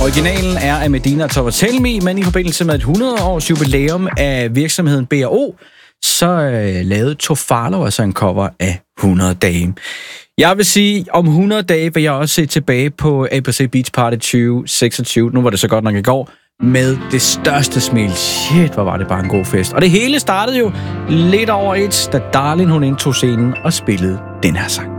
Originalen er af Medina og Tove Tell Me, men i forbindelse med et 100-års jubilæum af virksomheden B&O, så lavede Tofalo altså en cover af 100 dage. Jeg vil sige, om 100 dage vil jeg også se tilbage på ABC Beach Party 2026. Nu var det så godt nok i går. Med det største smil. Shit, hvor var det bare en god fest. Og det hele startede jo lidt over et, da Darlin hun indtog scenen og spillede den her sang.